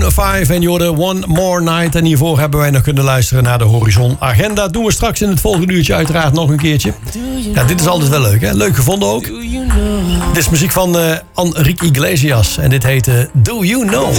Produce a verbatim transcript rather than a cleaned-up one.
vijf en je hoorde One More Night. En hiervoor hebben wij nog kunnen luisteren naar de Horizon Agenda. Doen we straks in het volgende uurtje uiteraard nog een keertje. Ja, dit is altijd wel leuk, hè? Leuk gevonden ook. Dit is muziek van uh, Enrique Iglesias. En dit heet uh, Do You Know.